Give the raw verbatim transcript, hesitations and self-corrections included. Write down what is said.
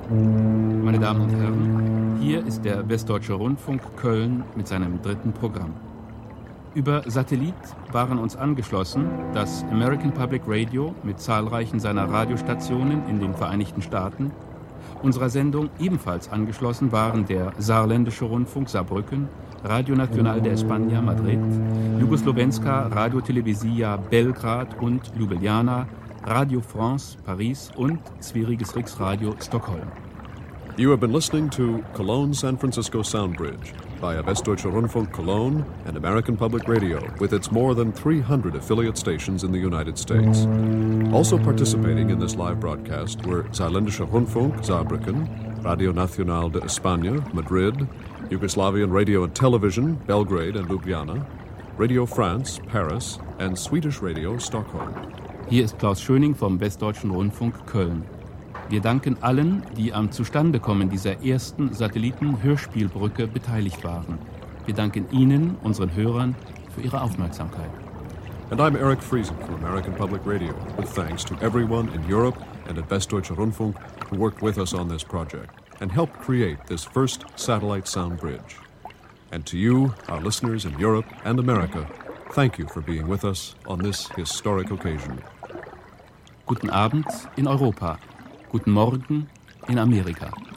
Meine Damen und Herren, hier ist der Westdeutsche Rundfunk Köln mit seinem dritten Programm. Über Satellit waren uns angeschlossen das American Public Radio mit zahlreichen seiner Radiostationen in den Vereinigten Staaten. Unserer Sendung ebenfalls angeschlossen waren der Saarländische Rundfunk Saarbrücken, Radio Nacional de España Madrid, Jugoslovenska Radio Televizija Belgrad und Ljubljana, Radio France Paris und Sveriges Riksradio Stockholm. You have been listening to Cologne San Francisco Sound Bridge via Westdeutscher Rundfunk Cologne and American Public Radio with its more than three hundred affiliate stations in the United States. Also participating in this live broadcast were Saarländischer Rundfunk Saarbrücken, Radio Nacional de España Madrid, Yugoslavian Radio and Television Belgrade and Ljubljana, Radio France Paris and Swedish Radio Stockholm. Hier ist Klaus Schöning vom Westdeutschen Rundfunk Köln. Wir danken allen, die am Zustandekommen dieser ersten Satelliten-Hörspielbrücke beteiligt waren. Wir danken Ihnen, unseren Hörern, für Ihre Aufmerksamkeit. And I'm Eric Friesen from American Public Radio, with thanks to everyone in Europe and at Westdeutscher Rundfunk who worked with us on this project and helped create this first satellite sound bridge. And to you, our listeners in Europe and America, thank you for being with us on this historic occasion. Guten Abend in Europa. Guten Morgen in Amerika.